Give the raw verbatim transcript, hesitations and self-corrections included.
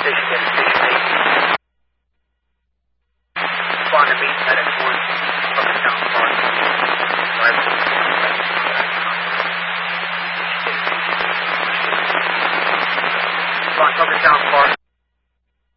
Station eight, station eight. Spawn to meet at X one. Focus down far. Driver. Spawn, focus down far.